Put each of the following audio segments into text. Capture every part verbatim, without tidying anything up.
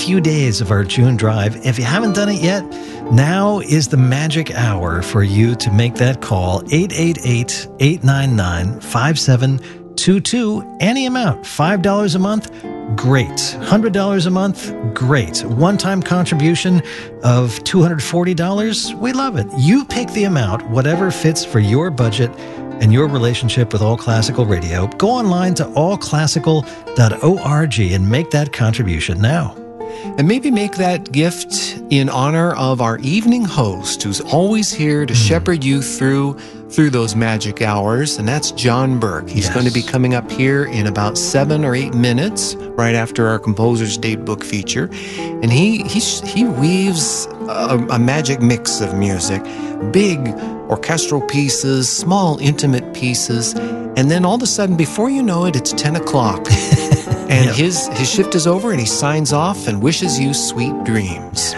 few days of our June drive. If you haven't done it yet, now is the magic hour for you to make that call. eight eight eight, eight nine nine, five seven two two. Any amount, five dollars a month, great. one hundred dollars a month, great. One-time contribution of two hundred forty dollars, we love it. You pick the amount, whatever fits for your budget and your relationship with All Classical Radio. Go online to all classical dot org and make that contribution now. And maybe make that gift in honor of our evening host, who's always here to mm. shepherd you through through those magic hours, and that's John Burke. He's yes. going to be coming up here in about seven or eight minutes, right after our Composer's Datebook feature. And he he, he weaves a, a magic mix of music, big orchestral pieces, small intimate pieces, and then all of a sudden, before you know it, it's ten o'clock. And yep. his, his shift is over, and he signs off and wishes you sweet dreams.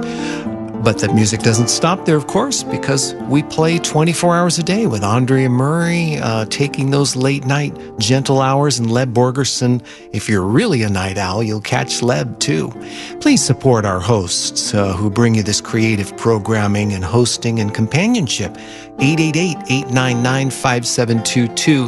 But the music doesn't stop there, of course, because we play twenty-four hours a day with Andrea Murray, uh, taking those late-night gentle hours, and Leb Borgerson. If you're really a night owl, you'll catch Leb, too. Please support our hosts uh, who bring you this creative programming and hosting and companionship. eight eight eight, eight nine nine, five seven two two.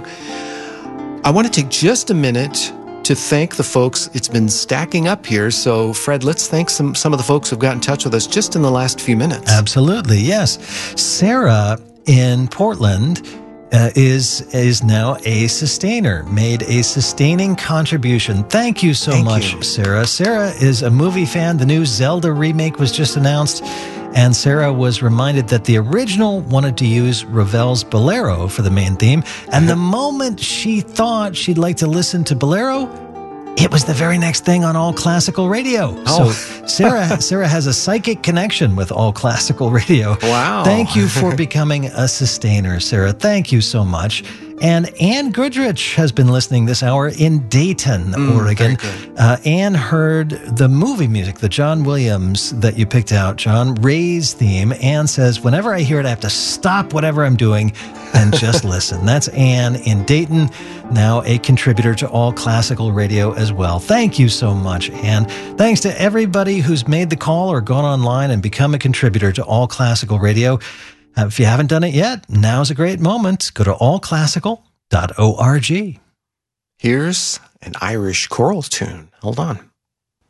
I want to take just a minute to thank the folks. It's been stacking up here. So, Fred, let's thank some, some of the folks who've got in touch with us just in the last few minutes. Absolutely, yes. Sarah in Portland uh, is is now a sustainer, made a sustaining contribution. Thank you so thank much, you. Sarah. Sarah is a movie fan. The new Zelda remake was just announced, and Sarah was reminded that the original wanted to use Ravel's Bolero for the main theme, and the moment she thought she'd like to listen to Bolero, it was the very next thing on All Classical Radio. Oh. So Sarah Sarah has a psychic connection with All Classical Radio. Wow. Thank you for becoming a sustainer, Sarah. Thank you so much. And Ann Goodrich has been listening this hour in Dayton, mm, Oregon. Uh, Ann heard the movie music, the John Williams that you picked out, John, Ray's theme. Ann says, whenever I hear it, I have to stop whatever I'm doing and just listen. That's Ann in Dayton, now a contributor to All Classical Radio as well. Thank you so much, Ann. Thanks to everybody who's made the call or gone online and become a contributor to All Classical Radio. Uh, if you haven't done it yet, now's a great moment. Go to all classical dot org. Here's an Irish choral tune. Hold on.